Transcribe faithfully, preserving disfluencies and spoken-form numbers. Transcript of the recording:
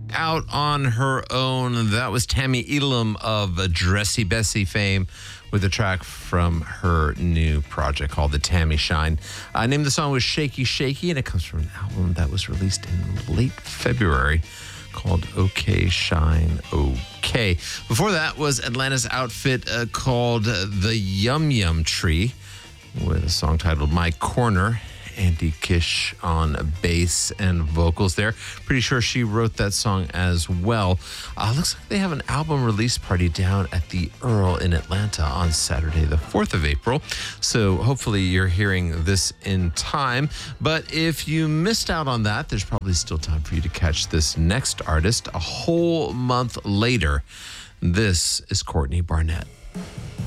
out on her own. That was Tammy Elam of Dressy Bessie fame with a track from her new project called The Tammy Shine. I named the song was Shaky Shaky, and it comes from an album that was released in late February called OK Shine OK. Before that was Atlanta's outfit uh, called uh, The Yum Yum Tree with a song titled My Corner. Andy Kish on bass and vocals there. Pretty sure she wrote that song as well. Uh, looks like they have an album release party down at the Earl in Atlanta on Saturday, the fourth of April. So hopefully you're hearing this in time. But if you missed out on that, there's probably still time for you to catch this next artist a whole month later. This is Courtney Barnett.